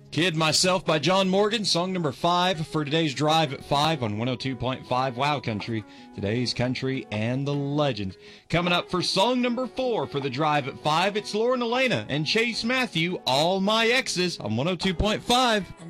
Kid Myself by John Morgan, song number 5 for today's Drive at 5 on 102.5 Wow Country, today's country and the legend. Coming up for song number 4 for the Drive at 5, it's Lauren Elena and Chase Matthew, All My Exes on 102.5.